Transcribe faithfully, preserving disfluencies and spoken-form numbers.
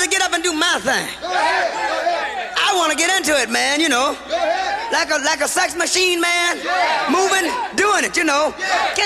to get up and do my thing. I want to get into it, man, you know. Like a, like a sex machine, man. Moving, doing it, you know. Can